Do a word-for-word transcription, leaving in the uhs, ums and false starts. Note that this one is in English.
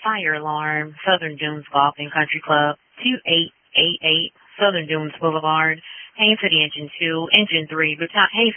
fire alarm, Southern Dunes Golf and Country Club, two eight eight eight Southern Dunes Boulevard, Haines City Engine two, Engine three, Baton, Haines